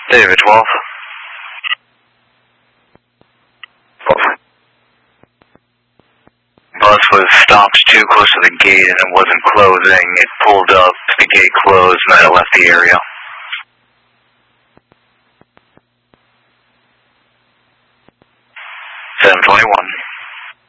David 12. Bus was stopped too close to the gate and it wasn't closing. It pulled up, the gate closed, and then it left the area. 721.